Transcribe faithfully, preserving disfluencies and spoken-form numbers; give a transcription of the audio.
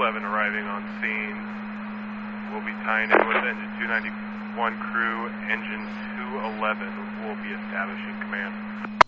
eleven arriving on scene. We'll be tying in with engine two ninety-one crew. Engine two eleven will be establishing command.